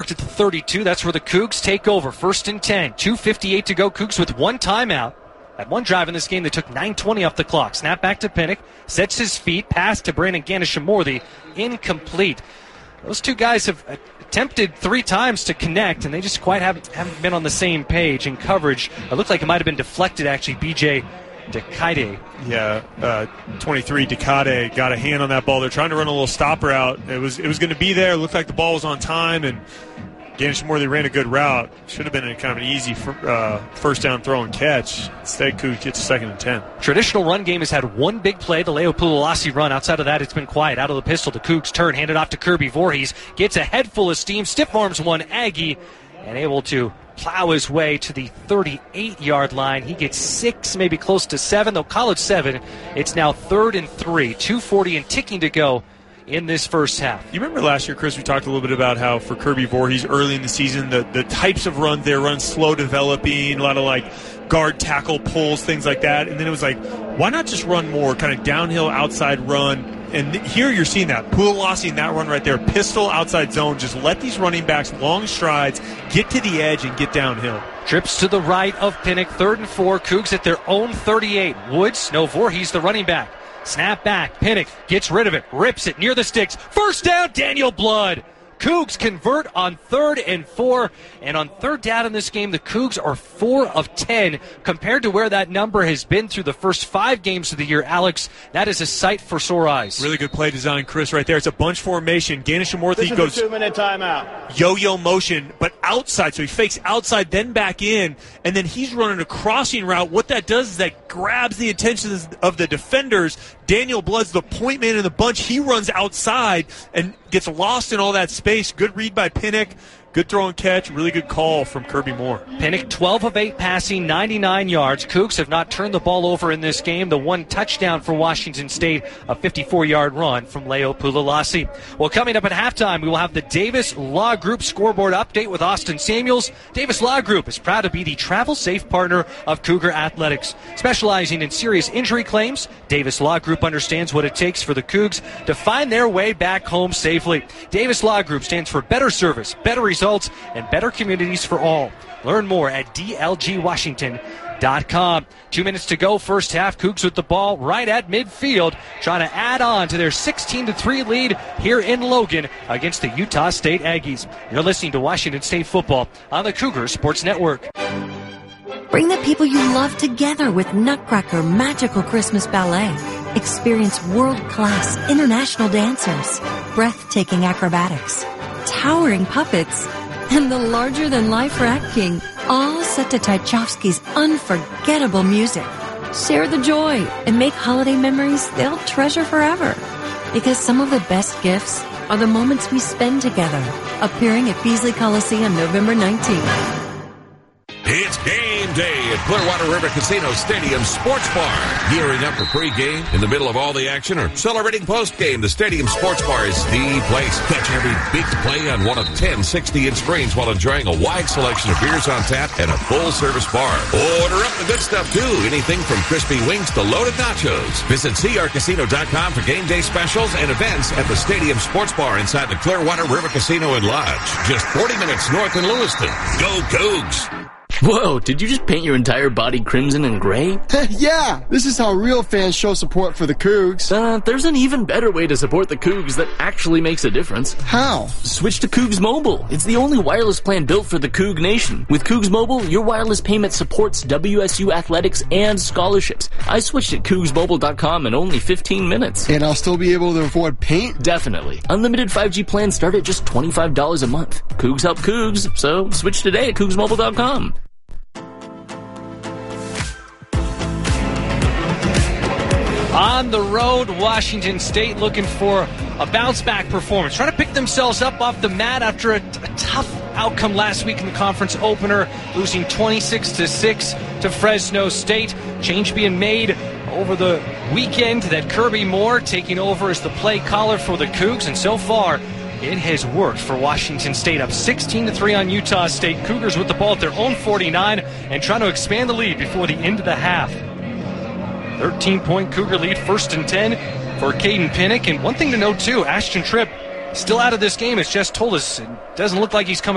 marked at the 32. That's where the Cougs take over. 1st and 10. 2:58 to go. Cougs with one timeout. At one drive in this game, they took 9:20 off the clock. Snap back to Pinnock. Sets his feet. Pass to Brandon Ganesha-Morthy. Incomplete. Those two guys have attempted 3 times to connect, and they just quite haven't been on the same page in coverage. It looked like it might have been deflected, actually. B.J. Decade. Yeah, 23 Decade got a hand on that ball. They're trying to run a little stopper out. It was going to be there. It looked like the ball was on time, and Ganesha-Morthy ran a good route. Should have been a kind of an easy first down throw and catch. Instead, Cougs gets a 2nd and 10. Traditional run game has had one big play, the Leo Pulalasi run. Outside of that, it's been quiet. Out of the pistol, the Cougs turn, hand it off to Kirby Voorhees. Gets a head full of steam, stiff arms one Aggie, and able to plow his way to the 38-yard line. He gets 6, maybe close to 7, though college 7. It's now 3rd and 3, 2:40 and ticking to go in this first half. You remember last year, Chris, we talked a little bit about how for Kirby Voorhees early in the season, the types of runs they run, slow developing, a lot of like guard tackle pulls, things like that. And then it was like, why not just run more kind of downhill outside run? And here you're seeing that. Pulalasi in that run right there, pistol outside zone. Just let these running backs, long strides, get to the edge and get downhill. Trips to the right of Pinnock, 3rd and 4. Cougs at their own 38. Woods, no, Voorhees, the running back. Snap back. Pinnock gets rid of it, rips it near the sticks. First down, Daniel Blood. Cougs convert on 3rd and 4. And on 3rd down in this game, the Cougs are 4 of 10 compared to where that number has been through the first 5 games of the year. Alex, that is a sight for sore eyes. Really good play design, Chris, right there. It's a bunch formation. Ganesha-Morthy goes a 2-minute timeout. Yo-yo motion, but outside. So he fakes outside, then back in, and then he's running a crossing route. What that does is that grabs the attention of the defenders. Daniel Blood's the point man in the bunch. He runs outside and gets lost in all that space. Good read by Pinnock. Good throw and catch. Really good call from Kirby Moore. Pinnock, 12 of 8 passing, 99 yards. Cougs have not turned the ball over in this game. The one touchdown for Washington State, a 54-yard run from Leo Pulalasi. Well, coming up at halftime, we will have the Davis Law Group scoreboard update with Austin Samuels. Davis Law Group is proud to be the travel-safe partner of Cougar Athletics. Specializing in serious injury claims, Davis Law Group understands what it takes for the Cougs to find their way back home safely. Davis Law Group stands for better service, better results, and better communities for all. Learn more at dlgwashington.com. 2 minutes to go, first half. Cougs with the ball right at midfield, trying to add on to their 16-3 lead here in Logan against the Utah State Aggies. You're listening to Washington State football on the Cougar Sports Network. Bring the people you love together with Nutcracker Magical Christmas Ballet. Experience world-class international dancers, breathtaking acrobatics, towering puppets, and the larger-than-life Rat King, all set to Tchaikovsky's unforgettable music. Share the joy and make holiday memories they'll treasure forever. Because some of the best gifts are the moments we spend together. Appearing at Beasley Coliseum November 19th. It's game day at Clearwater River Casino Stadium Sports Bar. Gearing up for pregame, in the middle of all the action, or celebrating postgame, the Stadium Sports Bar is the place. Catch every big play on one of 10 60-inch screens while enjoying a wide selection of beers on tap and a full-service bar. Order up the good stuff, too. Anything from crispy wings to loaded nachos. Visit crcasino.com for game day specials and events at the Stadium Sports Bar inside the Clearwater River Casino and Lodge. Just 40 minutes north in Lewiston. Go Cougs! Whoa, did you just paint your entire body crimson and gray? Yeah, this is how real fans show support for the Cougs. There's an even better way to support the Cougs that actually makes a difference. How? Switch to Cougs Mobile. It's the only wireless plan built for the Coug Nation. With Cougs Mobile, your wireless payment supports WSU athletics and scholarships. I switched at CougsMobile.com in only 15 minutes. And I'll still be able to afford paint? Definitely. Unlimited 5G plans start at just $25 a month. Cougs help Cougs, so switch today at CougsMobile.com. On the road, Washington State looking for a bounce-back performance, trying to pick themselves up off the mat after a tough outcome last week in the conference opener, losing 26-6 to Fresno State. Change being made over the weekend that Kirby Moore taking over as the play caller for the Cougs, and so far it has worked for Washington State, up 16-3 on Utah State. Cougars with the ball at their own 49 and trying to expand the lead before the end of the half. 13-point Cougar lead, 1st and 10 for Caden Pinnock. And one thing to note, too, Ashton Tripp still out of this game. It's just told us it doesn't look like he's coming